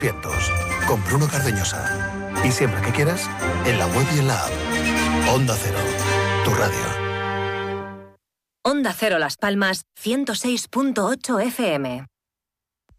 vientos, con Bruno Cardeñosa. Y siempre que quieras, en la web y en la app. Onda Cero, tu radio. Onda Cero Las Palmas, 106.8 FM.